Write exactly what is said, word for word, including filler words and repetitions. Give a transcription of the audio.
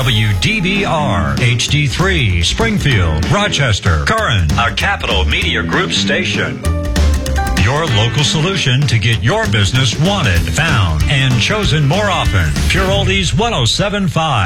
W D B R, H D three, Springfield, Rochester, Curran, a Capital Media Group station. Your local solution to get your business wanted, found, and chosen more often. Pure Oldies one oh seven point five.